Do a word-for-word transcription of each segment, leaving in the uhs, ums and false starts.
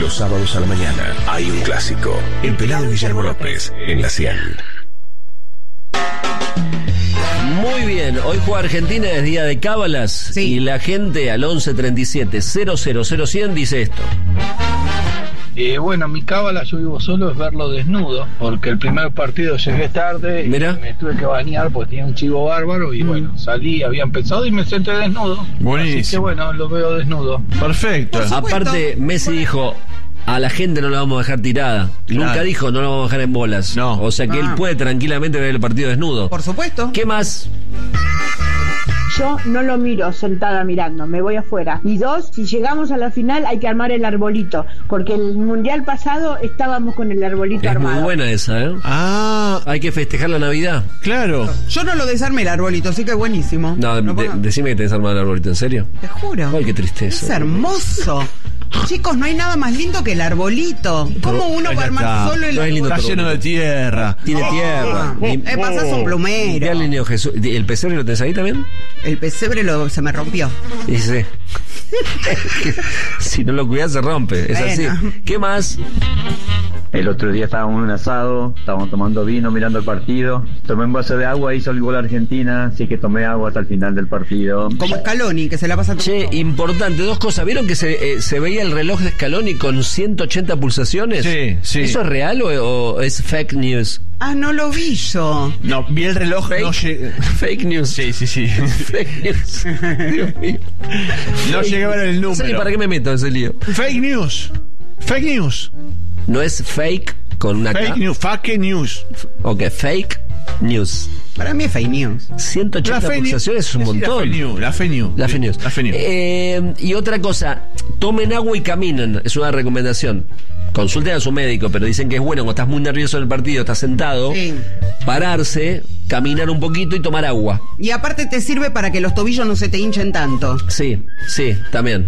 Los sábados a la mañana hay un clásico. El Pelado Guillermo López en la cien. Muy bien, hoy juega Argentina, es día de cábalas. Sí. Y la gente al once treinta y siete cero cero cero cien dice esto. Eh, bueno, mi cábala, yo vivo solo, es verlo desnudo, porque el primer partido llegué tarde y Mirá. me tuve que bañar porque tenía un chivo bárbaro y mm. bueno, salí, había empezado y me senté desnudo. Buenísimo. Así que bueno, lo veo desnudo. Perfecto. Aparte, Messi dijo, a la gente no la vamos a dejar tirada. Claro. Nunca dijo, no la vamos a dejar en bolas. No. O sea que ah. él puede tranquilamente ver el partido desnudo. Por supuesto. ¿Qué más? Yo no lo miro sentada mirando, me voy afuera. Y dos, si llegamos a la final hay que armar el arbolito, porque el mundial pasado estábamos con el arbolito es armado. Es muy buena esa, ¿eh? Ah. Hay que festejar la Navidad. Claro. Yo no lo desarmé el arbolito, así que buenísimo. No, ¿No de, decime que te desarma el arbolito, ¿en serio? Te juro. Ay, qué tristeza. Es hermoso. Chicos, no hay nada más lindo que el arbolito. ¿Cómo uno va a armar está. solo el no arbolito? Está lleno de tierra. Tiene oh, tierra. Me eh, pasas un plumero. ¿El niño Jesús? ¿El pesebre lo tenés ahí también? El pesebre lo, se me rompió. Y sí. Si no lo cuidas se rompe. Es bueno. Así. ¿Qué más? El otro día estábamos en un asado, estábamos tomando vino, mirando el partido. Tomé un vaso de agua, hizo el gol Argentina, así que tomé agua hasta el final del partido. Como Scaloni, que se la pasa... Che, importante, dos cosas. ¿Vieron que se, eh, se veía el reloj de Scaloni con ciento ochenta pulsaciones? Sí, sí. ¿Eso es real o, o es fake news? Ah, no lo vi yo. No, vi el reloj. Fake, no llegué. Fake news. Sí, sí, sí. Fake news. Dios mío. No llegué a ver el número. No sé ni para qué me meto en ese lío. Fake news. Fake news. No es fake con una Fake K. news. Fake news. Ok, fake news. Para mí es fake news. ciento ochenta pulsaciones es un montón. La fake news. La fake news. La fake news. Eh, y otra cosa, tomen agua y caminen. Es una recomendación. Consulten a su médico, pero dicen que es bueno cuando estás muy nervioso en el partido, estás sentado, sí. Pararse, caminar un poquito y tomar agua. Y aparte te sirve para que los tobillos no se te hinchen tanto. Sí, sí, también.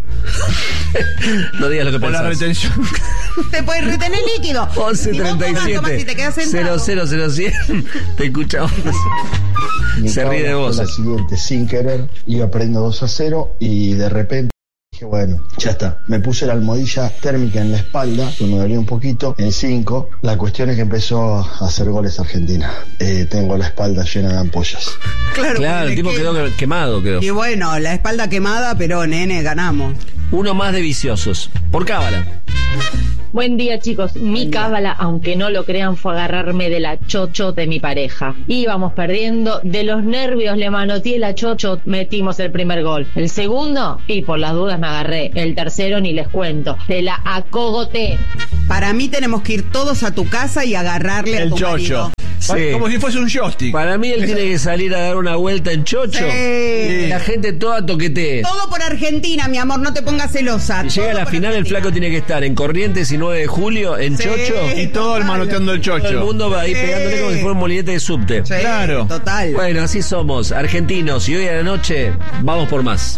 No digas lo que pensás. Por la retención. Te puedes retener líquido. once treinta y siete cero cero cero cien. Te escuchamos. Mi se ríe de vos. La siguiente, sin querer, iba perdiendo dos a cero y de repente dije, bueno, ya está. Me puse la almohadilla térmica en la espalda, que me dolía un poquito, en cinco. La cuestión es que empezó a hacer goles Argentina. Eh, tengo la espalda llena de ampollas. Claro, claro el tipo quedó quemado, quedó. Y bueno, la espalda quemada, pero nene, ganamos. Uno más de viciosos. Por cábala. Buen día, chicos. Mi cábala, aunque no lo crean, fue agarrarme de la chocho de mi pareja. Íbamos perdiendo, de los nervios le manoteé la chocho, metimos el primer gol. El segundo, y por las dudas me agarré. El tercero ni les cuento. Te la acogoté. Para mí tenemos que ir todos a tu casa y agarrarle el a tu chocho. marido. Sí. Como si fuese un joystick. Para mí él tiene que salir a dar una vuelta en chocho. Sí. La gente toda toquetee. Todo por Argentina, mi amor, no te pongas celosa. Si llega a la final, Argentina. El flaco tiene que estar en Corrientes y nueve de julio, en sí, chocho. Y todo el manoteando el chocho. Todo el mundo va ahí sí. pegándole como si fuera un molinete de subte. Sí, claro. Total. Bueno, así somos, argentinos. Y hoy a la noche, vamos por más.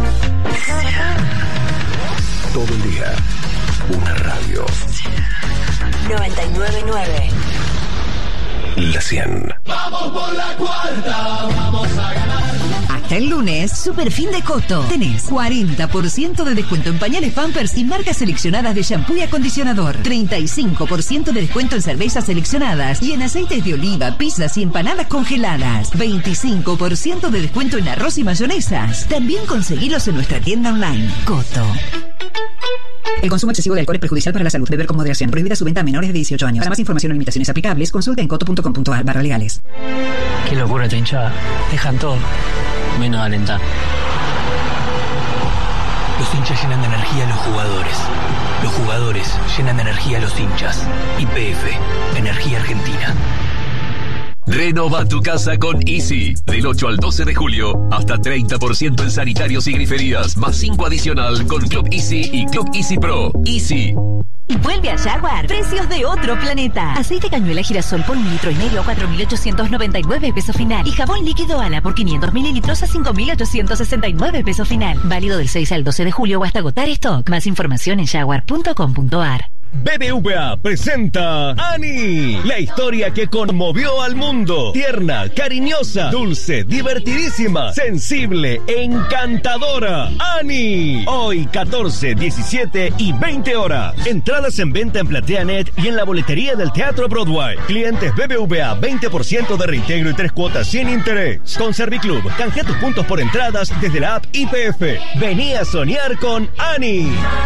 Todo el día, una radio. noventa y nueve punto nueve. La cien. Vamos por la cuarta, vamos a ganar. Hasta el lunes, super fin de Coto. Tenés cuarenta por ciento de descuento en pañales Pampers y marcas seleccionadas de shampoo y acondicionador. treinta y cinco por ciento de descuento en cervezas seleccionadas y en aceites de oliva, pizzas y empanadas congeladas. veinticinco por ciento de descuento en arroz y mayonesas. También conseguilos en nuestra tienda online. Coto. El consumo excesivo de alcohol es perjudicial para la salud. Beber con moderación. Prohibida su venta a menores de dieciocho años. Para más información o limitaciones aplicables, consulta en coto punto com punto a r barra legales. Qué locura esta hinchada. Dejan todo, menos alentar. Los hinchas llenan de energía a los jugadores. Los jugadores llenan de energía a los hinchas. Y P F, Energía Argentina. Renova tu casa con Easy. Del ocho al doce de julio, hasta treinta por ciento en sanitarios y griferías, más cinco adicional con Club Easy y Club Easy Pro. Easy. Vuelve a Jaguar. Precios de otro planeta. Aceite cañuela girasol por un litro y medio a cuatro mil ochocientos noventa y nueve pesos final. Y jabón líquido Ala por quinientos mililitros a cinco mil ochocientos sesenta y nueve pesos final. Válido del seis al doce de julio o hasta agotar stock. Más información en jaguar punto com punto a r. B B V A presenta Annie, la historia que conmovió al mundo. Tierna, cariñosa, dulce, divertidísima, sensible, encantadora. Annie, hoy catorce, diecisiete y veinte horas. Entradas en venta en PlateaNet y en la boletería del Teatro Broadway. Clientes B B V A, veinte por ciento de reintegro y tres cuotas sin interés. Con Serviclub, canjea tus puntos por entradas desde la app I P F. Vení a soñar con Annie.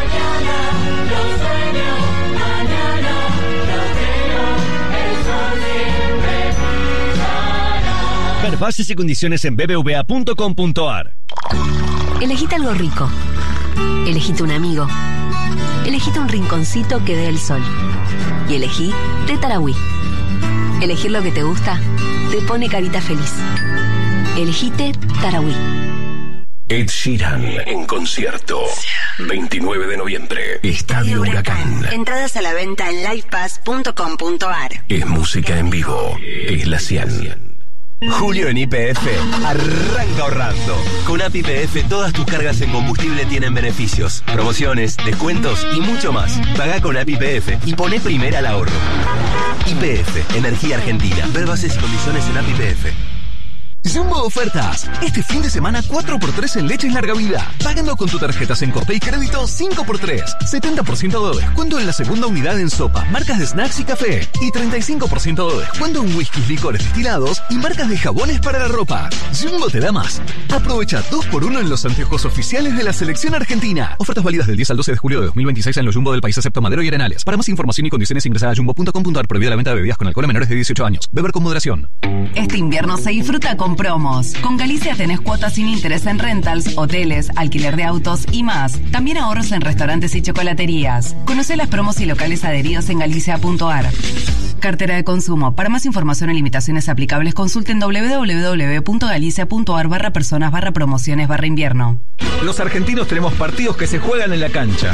Ver bases y condiciones en b b v a punto com punto a r. Elegite algo rico. Elegite un amigo. Elegite un rinconcito que dé el sol. Y elegí Té Tarahui. Elegir lo que te gusta te pone carita feliz. Elegite Tarahui. Ed Sheeran en concierto. veintinueve de noviembre. Estadio Huracán. Entradas a la venta en livepass punto com punto a r. Es música en vivo. Es la Cian. Julio en Y P F arranca ahorrando. Con App Y P F todas tus cargas en combustible tienen beneficios, promociones, descuentos y mucho más. Pagá con App Y P F y poné primera al ahorro. Y P F, Energía Argentina. Ver bases y condiciones en App Y P F. Jumbo Ofertas. Este fin de semana cuatro por tres en leches larga vida. Pagando con tu tarjeta Sencope y crédito cinco por tres. setenta por ciento de descuento en la segunda unidad en sopa, marcas de snacks y café. Y treinta y cinco por ciento de descuento en whiskies, licores destilados y marcas de jabones para la ropa. Jumbo te da más. Aprovecha dos por uno en los anteojos oficiales de la selección argentina. Ofertas válidas del diez al doce de julio de dos mil veintiséis en los Jumbo del país excepto Madero y Arenales. Para más información y condiciones ingresa a jumbo punto com punto a r. Prohibida la venta de bebidas con alcohol a menores de dieciocho años. Beber con moderación. Este invierno se disfruta con promos. Con Galicia tenés cuotas sin interés en rentals, hoteles, alquiler de autos y más. También ahorros en restaurantes y chocolaterías. Conocé las promos y locales adheridos en galicia punto a r. Cartera de consumo. Para más información y limitaciones aplicables, consulten w w w punto galicia punto a r barra personas barra promociones barra invierno. Los argentinos tenemos partidos que se juegan en la cancha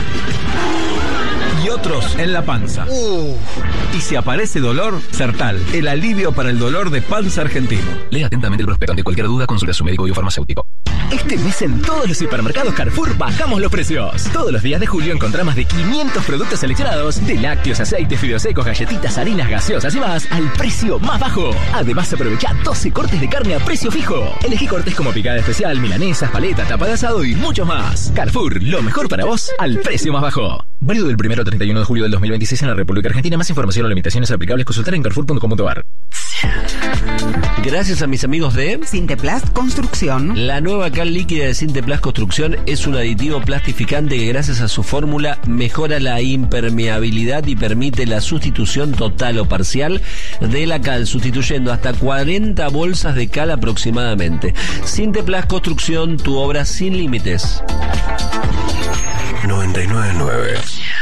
y otros en la panza. Uh. Y si aparece dolor, Sertal, el alivio para el dolor de panza argentino. Lea atentamente el prospecto. Ante cualquier duda, consulte a su médico y o farmacéutico. Este mes en todos los hipermercados Carrefour bajamos los precios. Todos los días de julio encontrás más de quinientos productos seleccionados, de lácteos, aceites, fideos secos, galletitas, harinas, gaseosas y más, al precio más bajo. Además, aprovecha doce cortes de carne a precio fijo. Elegí cortes como picada especial, milanesas, paleta, tapa de asado y mucho más. Carrefour, lo mejor para vos, al precio más bajo. Válido del primero al treinta y uno de julio del dos mil veintiséis en la República Argentina. Más información o limitaciones aplicables consultar en carrefour punto com punto a r. Gracias a mis amigos de Sinteplast Construcción. La nueva cal líquida de Sinteplast Construcción es un aditivo plastificante que gracias a su fórmula mejora la impermeabilidad y permite la sustitución total o parcial de la cal, sustituyendo hasta cuarenta bolsas de cal aproximadamente. Sinteplast Construcción, tu obra sin límites. noventa y nueve punto nueve.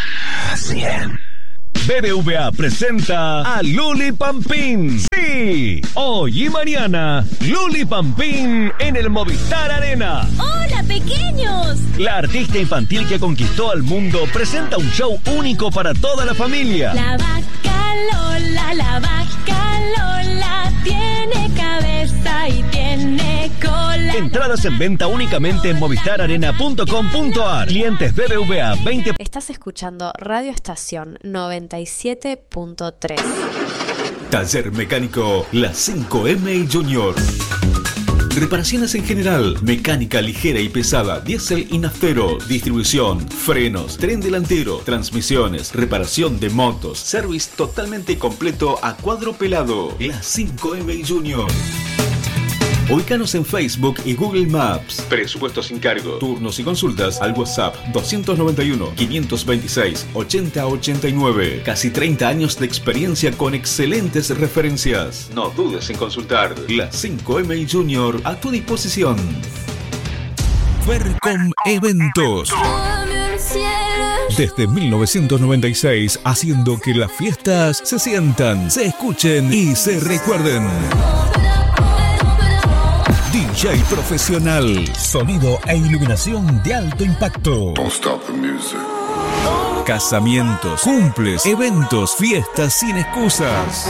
cien. B B V A presenta a Luli Pampín. Sí, hoy y mañana, Luli Pampín en el Movistar Arena. ¡Hola, pequeños! La artista infantil que conquistó al mundo presenta un show único para toda la familia. La vaca Lola, la vaca Lola, tiene cabeza y tiene cola. Entradas en venta únicamente en movistar arena punto com punto a r. Clientes B B V A veinte. Estás escuchando Radio Estación noventa y siete punto tres. Taller Mecánico La cinco M Junior. Reparaciones en general, mecánica ligera y pesada, diésel y naftero, distribución, frenos, tren delantero, transmisiones, reparación de motos, service totalmente completo a cuadro pelado. La cinco M Junior. Ubícanos en Facebook y Google Maps. Presupuesto sin cargo. Turnos y consultas al WhatsApp doscientos noventa y uno, quinientos veintiséis, ochenta ochenta y nueve. Casi treinta años de experiencia con excelentes referencias. No dudes en consultar. La cinco M Junior a tu disposición. Vercom Eventos. Desde mil novecientos noventa y seis, haciendo que las fiestas se sientan, se escuchen y se recuerden. D J profesional, sonido e iluminación de alto impacto. Casamientos, cumples, eventos, fiestas sin excusas.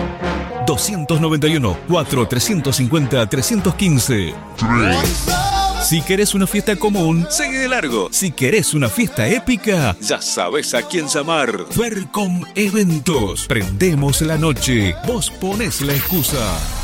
doscientos noventa y uno, cuatro, trescientos cincuenta, trescientos quince. Si querés una fiesta común, sigue de largo. Si querés una fiesta épica, ya sabes a quién llamar. Fercom Eventos. Prendemos la noche. Vos ponés la excusa.